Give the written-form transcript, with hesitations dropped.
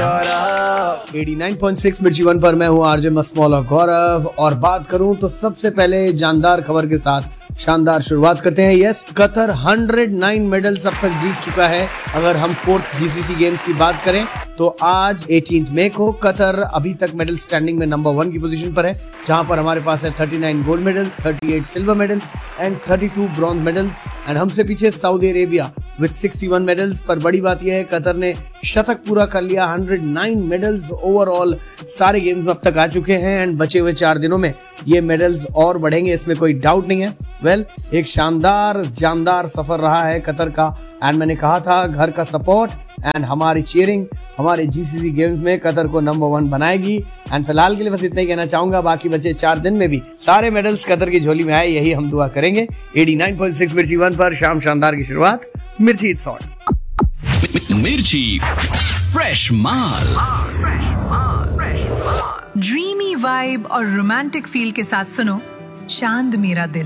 गौरव। 89.6 मिर्ची वन पर मैं हूँ आरजे मस्मौला गौरव, और बात करूं तो सबसे पहले जानदार खबर के साथ शानदार शुरुआत करते हैं। यस, कतर 109 मेडल्स अब तक जीत चुका है। अगर हम 4th जीसीसी गेम्स की बात करें तो आज 18 मई को कतर अभी तक मेडल स्टैंडिंग में नंबर 1 की पोजीशन पर है, जहां पर हमारे पास है 39 gold medals, 38 silver medals and 32 bronze medals. And हमसे पीछे सऊदी अरेबिया विद 61 मेडल्स। पर बड़ी बात यह है, कतर ने शतक पूरा कर लिया। 109 मेडल्स ओवरऑल सारे गेम्स में अब तक आ चुके हैं, एंड बचे हुए 4 दिनों में ये मेडल्स और बढ़ेंगे, इसमें कोई डाउट नहीं है। वेल, एक शानदार जानदार सफर रहा है कतर का, एंड मैंने कहा था घर का सपोर्ट एंड हमारी चीयरिंग हमारे जीसीसी गेम्स में कतर को नंबर 1 बनाएगी। एंड फिलहाल के लिए बस इतना ही कहना चाहूंगा, बाकी बचे 4 दिन में भी सारे मेडल्स कतर की झोली में आए, यही हम दुआ करेंगे। 89.6 मिर्ची वन पर शाम शानदार की शुरुआत मिर्ची इट्स हॉट। मिर्ची फ्रेश माल। ड्रीमी वाइब और रोमांटिक फील के साथ सुनो चांद मेरा दिल।